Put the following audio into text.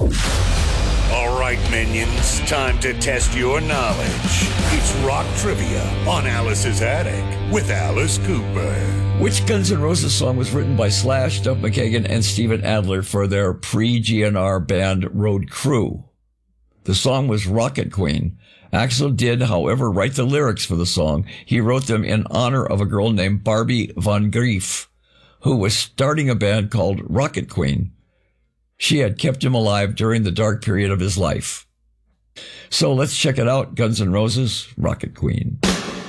All right, minions, time to test your knowledge. It's Rock Trivia on Alice's Attic with Alice Cooper. Which Guns N' Roses song was written by Slash, Duff McKagan, and Steven Adler for their pre-GNR band Road Crew? The song was Rocket Queen. Axl did, however, write the lyrics for the song. He wrote them in honor of a girl named Barbie Van Grief, who was starting a band called Rocket Queen. She had kept him alive during the dark period of his life. So let's check it out. Guns N' Roses, Rocket Queen.